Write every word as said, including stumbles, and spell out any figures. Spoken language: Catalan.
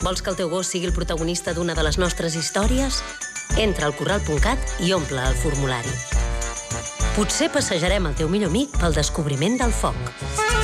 Vols que el teu gos sigui el protagonista d'una de les nostres històries? Entra al corral punt cat i omple el formulari. Potser passejarem el teu millor amic pel descobriment del foc.